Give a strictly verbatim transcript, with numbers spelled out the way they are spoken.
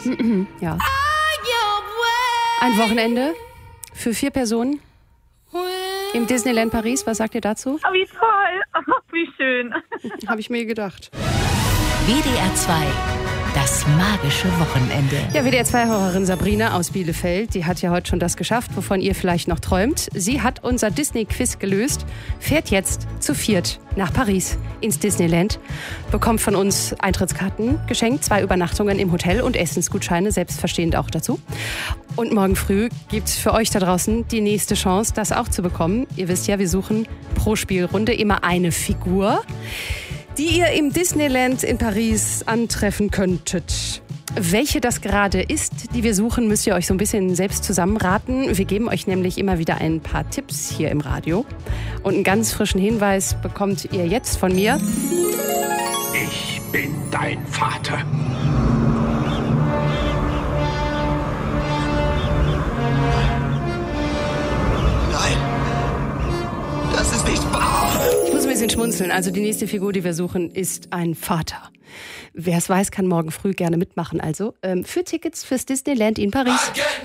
Ja. Ein Wochenende für vier Personen im Disneyland Paris. Was sagt ihr dazu? Oh, wie toll. Oh, wie schön. Habe ich mir gedacht. W D R zwei, das magische Wochenende. Ja, W D R zwei-Hörerin Sabrina aus Bielefeld, die hat ja heute schon das geschafft, wovon ihr vielleicht noch träumt. Sie hat unser Disney-Quiz gelöst, fährt jetzt zu viert nach Paris ins Disneyland, bekommt von uns Eintrittskarten geschenkt, zwei Übernachtungen im Hotel und Essensgutscheine, selbstverständlich auch dazu. Und morgen früh gibt's für euch da draußen die nächste Chance, das auch zu bekommen. Ihr wisst ja, wir suchen pro Spielrunde immer eine Figur, die ihr im Disneyland in Paris antreffen könntet. Welche das gerade ist, die wir suchen, müsst ihr euch so ein bisschen selbst zusammenraten. Wir geben euch nämlich immer wieder ein paar Tipps hier im Radio. Und einen ganz frischen Hinweis bekommt ihr jetzt von mir. Ich bin dein Vater. Nein, das ist nicht wahr. Ich muss ein bisschen schmunzeln. Also die nächste Figur, die wir suchen, ist ein Vater. Wer es weiß, kann morgen früh gerne mitmachen. Also ähm, für Tickets fürs Disneyland in Paris.